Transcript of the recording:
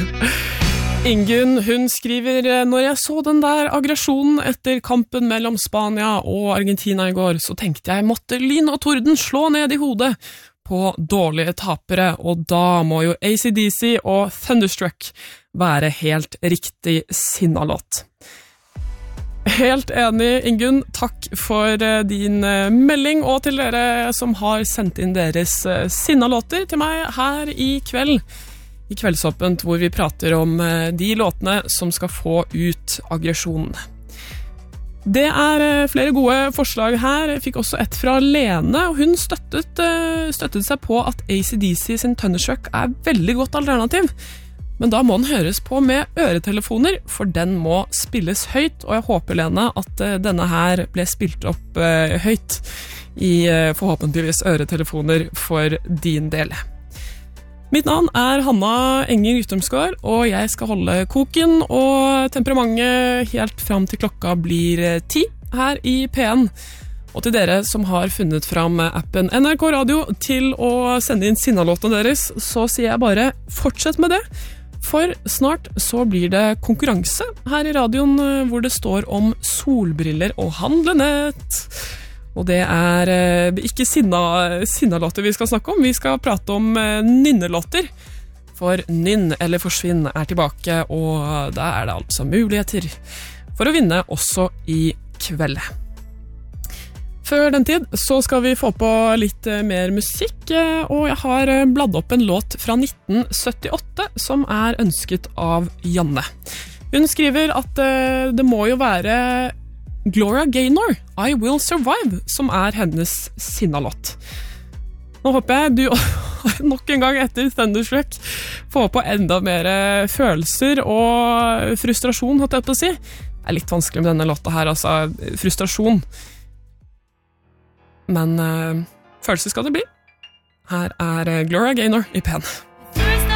Ingunn, hun skriver, når jeg så den der aggresjonen etter kampen mellom Spania og Argentina i går, så tenkte jeg måtte lyn og torden slå ned i hodet på dårlige tapere, og da må jo AC/DC og Thunderstruck være helt riktig sinnalåt. Helt enig, Ingunn. Takk for din melding, og til dere som har sendt inn deres sinnalåter til meg her i kveld. I Kveldsåpent, hvor vi prater om de låtene som skal få ut aggresjonen. Det flere gode forslag her. Jeg fikk også et fra Lene, og hun støttet seg på at AC/DC sin Thunderstruck veldig godt alternativ. Men da må den høres på med øretelefoner, for den må spilles høyt, og jeg håper, Lene, at denne her ble spilt opp høyt i forhåpentligvis øretelefoner for din del. Mitt navn Hanna Enger Yttermsgaard, og jeg skal holde koken og temperamentet helt fram til klokka blir 10 her i P1. Og til dere som har funnet fram appen NRK Radio til å sende inn sinnalåtene deres, så sier jeg bare fortsett med det, for snart så blir det konkurranse her i radioen hvor det står om solbriller og handlenett. Og det ikke sinnalåter vi skal snakke om, vi skal prate om nynnelåter. For Nynn eller Forsvinn tilbake, og da det altså muligheter for å vinne også i kveld. Før den tid så skal vi få på litt mer musikk, og jeg har bladd opp en låt fra 1978 som ønsket av Janne. Hun skriver at det må jo være Gloria Gaynor, I Will Survive, som hennes sinnalåt. Nå håper jeg du nok en gang etter Thunderstruck får på enda mer følelser og frustrasjon, hatt jeg på å si. Det litt vanskelig med denne låta her, altså frustrasjon. Men følelser skal det bli. Her Gloria Gaynor i P1.